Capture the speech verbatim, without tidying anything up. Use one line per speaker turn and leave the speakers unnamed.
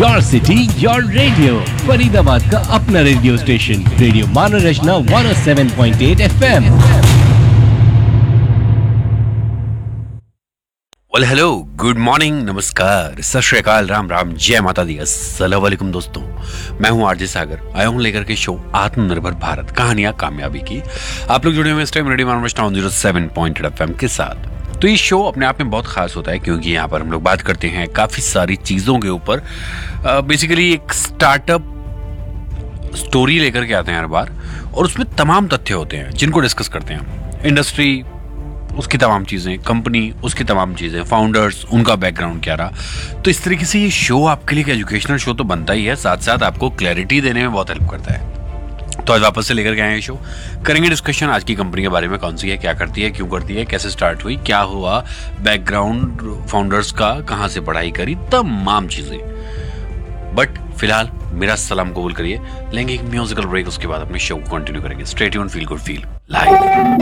Your city your radio, Faridabad का अपना radio station, radio मनोरंजना one O seven point eight FM.
Well hello, good morning, नमस्कार, सत श्री अकाल, राम राम, जय माता दी, अस्सलाम वालेकुम दोस्तों। मैं हूं आरजे सागर, आया हूं लेकर के शो आत्मनिर्भर भारत, कहानियां कामयाबी की। आप लोग जुड़े हुए इस टाइम रेडियो मनोरंजना one O seven point eight FM के साथ। तो ये शो अपने आप में बहुत खास होता है क्योंकि यहाँ पर हम लोग बात करते हैं काफी सारी चीजों के ऊपर। बेसिकली एक स्टार्टअप स्टोरी लेकर के आते हैं हर बार, और उसमें तमाम तथ्य होते हैं जिनको डिस्कस करते हैं। इंडस्ट्री, उसकी तमाम चीजें, कंपनी, उसकी तमाम चीजें, फाउंडर्स, उनका बैकग्राउंड क्या रहा। तो इस तरीके से ये शो आपके लिए एक एजुकेशनल शो तो बनता ही है, साथ साथ आपको क्लैरिटी देने में बहुत हेल्प करता है। तो आज वापस से लेकर के आए शो, करेंगे डिस्कशन आज की कंपनी के बारे में, कौन सी है, क्या करती है, क्यों करती है, कैसे स्टार्ट हुई, क्या हुआ, बैकग्राउंड फाउंडर्स का, कहां से पढ़ाई करी, तमाम चीजें। बट फिलहाल मेरा सलाम कबूल करिए, लेंगे एक म्यूजिकल ब्रेक, उसके बाद अपने शो को कंटिन्यू करेंगे। Stay tuned, feel good, feel live.